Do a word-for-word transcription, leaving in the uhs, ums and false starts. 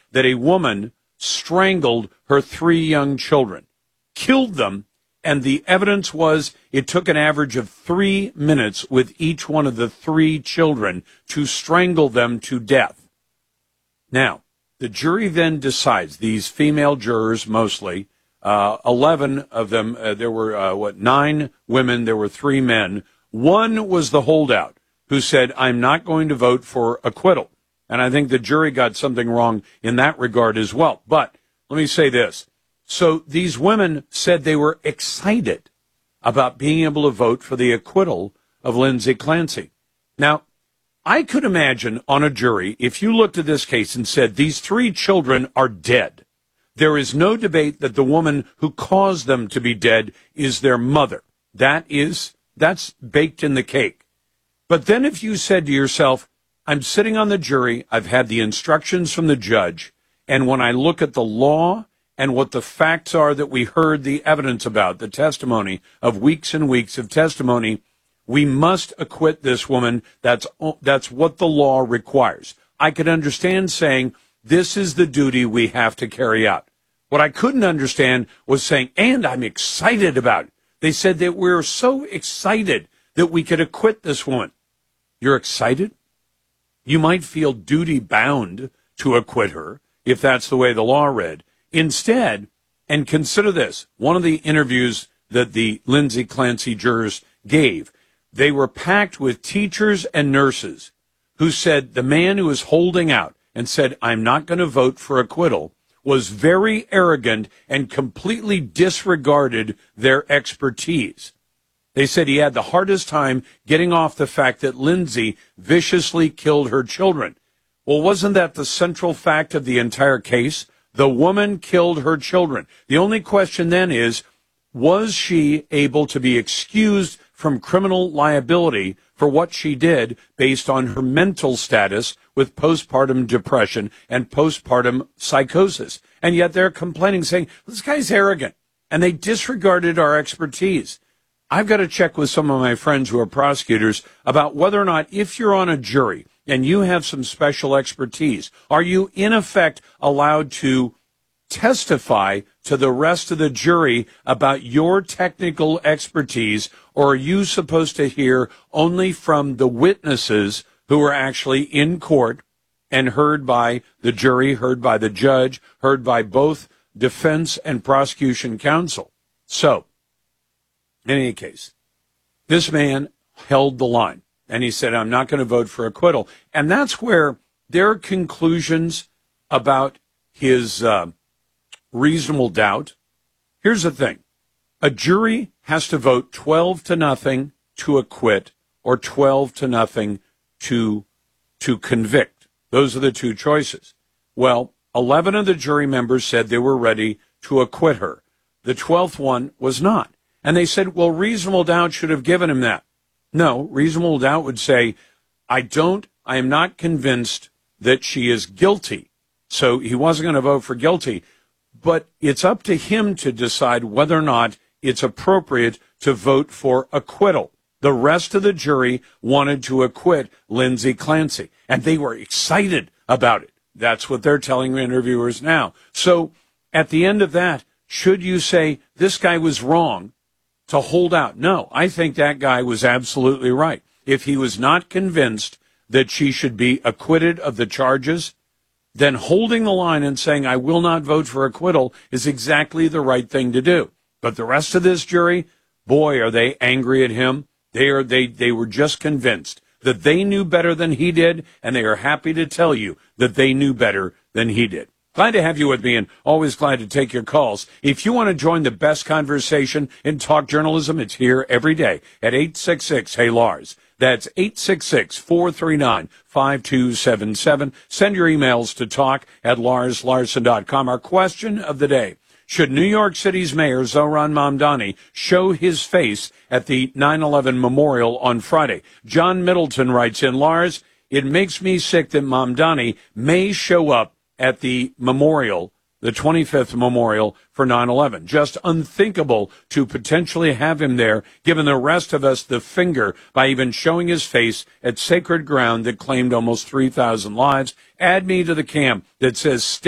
that a woman strangled her three young children, killed them, and the evidence was it took an average of three minutes with each one of the three children to strangle them to death. Now, the jury then decides, these female jurors mostly, uh, eleven of them, uh, there were, uh, what, nine women, there were three men. One was the holdout who said, I'm not going to vote for acquittal. And I think the jury got something wrong in that regard as well. But let me say this. So these women said they were excited about being able to vote for the acquittal of Lindsay Clancy. Now, I could imagine on a jury, if you looked at this case and said, these three children are dead, there is no debate that the woman who caused them to be dead is their mother. That is, that's baked in the cake. But then if you said to yourself, I'm sitting on the jury, I've had the instructions from the judge, and when I look at the law and what the facts are that we heard the evidence about, the testimony of weeks and weeks of testimony, we must acquit this woman. That's that's what the law requires. I could understand saying, this is the duty we have to carry out. What I couldn't understand was saying, and I'm excited about it. They said that we're so excited that we could acquit this woman. You're excited? You might feel duty-bound to acquit her, if that's the way the law read. Instead, and consider this, one of the interviews that the Lindsay Clancy jurors gave, they were packed with teachers and nurses who said the man who was holding out and said, I'm not going to vote for acquittal, was very arrogant and completely disregarded their expertise. They said he had the hardest time getting off the fact that Lindsay viciously killed her children. Well, wasn't that the central fact of the entire case? The woman killed her children. The only question then is, was she able to be excused from criminal liability for what she did based on her mental status with postpartum depression and postpartum psychosis? And yet they're complaining, saying, this guy's arrogant, and they disregarded our expertise. I've got to check with some of my friends who are prosecutors about whether or not, if you're on a jury and you have some special expertise, are you in effect allowed to testify to the rest of the jury about your technical expertise, or are you supposed to hear only from the witnesses who are actually in court and heard by the jury, heard by the judge, heard by both defense and prosecution counsel? So, in any case, this man held the line, and he said, I'm not going to vote for acquittal. And that's where their conclusions about his uh, reasonable doubt. Here's the thing. A jury has to vote twelve to nothing to acquit or twelve to nothing to, to convict. Those are the two choices. Well, eleven of the jury members said they were ready to acquit her. The twelfth one was not. And they said, well, reasonable doubt should have given him that. No, reasonable doubt would say, I don't, I am not convinced that she is guilty. So he wasn't going to vote for guilty. But it's up to him to decide whether or not it's appropriate to vote for acquittal. The rest of the jury wanted to acquit Lindsay Clancy, and they were excited about it. That's what they're telling interviewers now. So at the end of that, should you say this guy was wrong to hold out? No, I think that guy was absolutely right. If he was not convinced that she should be acquitted of the charges, then holding the line and saying, I will not vote for acquittal is exactly the right thing to do. But the rest of this jury, boy, are they angry at him. They are, they, they were just convinced that they knew better than he did, and they are happy to tell you that they knew better than he did. Glad to have you with me, and always glad to take your calls. If you want to join the best conversation in talk journalism, it's here every day at eight six six, hey Lars. That's eight six six, four three nine, five two seven seven. Send your emails to talk at lars larson dot com. Our question of the day: should New York City's Mayor Zohran Mamdani show his face at the nine eleven memorial on Friday? John Middleton writes in, Lars, it makes me sick that Mamdani may show up at the memorial, the twenty-fifth memorial for nine eleven. Just unthinkable to potentially have him there, giving the rest of us the finger by even showing his face at sacred ground that claimed almost three thousand lives. Add me to the camp that says